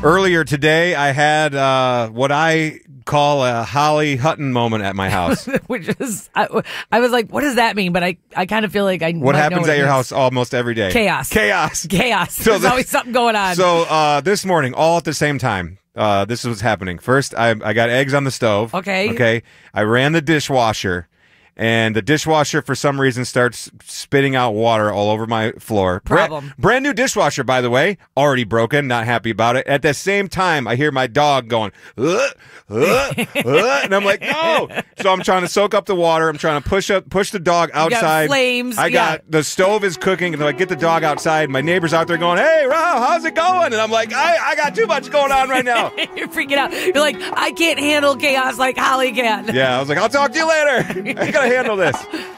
Earlier today, I had what I call a Holly Hutton moment at my house. Which is, I was like, what does that mean? But I kind of feel like I What might happens know at your house almost every day? Chaos. So There's always something going on. So this morning, all at the same time, this is what's happening. First, I got eggs on the stove. Okay. I ran the dishwasher. And the dishwasher, for some reason, starts spitting out water all over my floor. Problem. Brand new dishwasher, by the way. Already broken. Not happy about it. At the same time, I hear my dog going, and I'm like, no. So I'm trying to soak up the water. I'm trying to push the dog outside. You got flames. I got the stove is cooking, and I get the dog outside. My neighbor's out there going, hey, Rob, how's it going? And I'm like, I got too much going on right now. You're freaking out. You're like, I can't handle chaos like Holly can. Yeah, I was like, I'll talk to you later. I gotta handle this.